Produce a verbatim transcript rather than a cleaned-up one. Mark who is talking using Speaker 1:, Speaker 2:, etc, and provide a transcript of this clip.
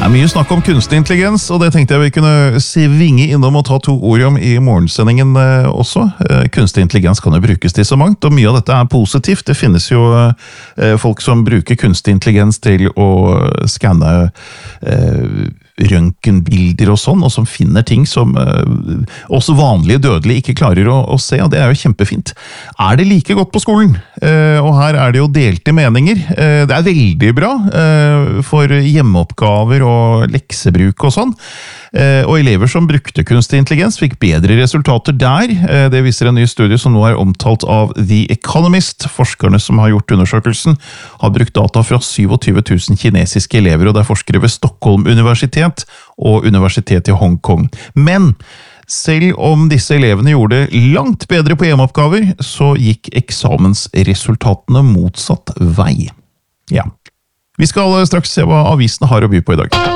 Speaker 1: Det er mye snakk om kunstig intelligens, og det tenkte jeg vi kunne svinge innom og ta to ord om i morgensendingen eh, også. Eh, kunstig intelligens kan jo brukes til så mangt, og mye av dette er positivt. Det finnes jo eh, folk som bruker kunstig intelligens til å skanne eh, røntgenbilder og sånn, og som finner ting som uh, også vanlige dødelige ikke klarer å, å se, og det er jo kjempefint. Er det like godt på skolen? Uh, og her er det jo delte meninger. Uh, det er veldig bra uh, for hjemmeoppgaver og leksebruk og sånn. Uh, og elever som brukte kunstig intelligens fikk bedre resultater der. Uh, det viser en ny studie som nå er omtalt av The Economist. Forskerne som har gjort undersøkelsen har brukt data fra tjuesyv tusen kinesiske elever, og det er forskere ved Stockholm Universitet og Universitetet i Hongkong. Men selv om disse elevene gjorde det langt bedre på hjemmeoppgaver, så gikk eksamensresultatene motsatt vei. Ja. Vi skal straks se hva avisene har å by på i dag.